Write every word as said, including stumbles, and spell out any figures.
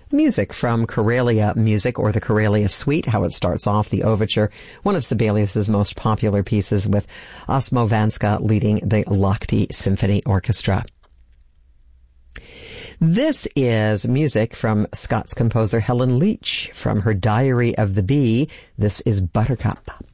Music from Karelia Music, or the Karelia Suite, how it starts off, the overture, one of Sibelius's most popular pieces, with Osmo Vanska leading the Lahti Symphony Orchestra. This is music from Scots composer Helen Leach from her Diary of the Bee. This is Buttercup.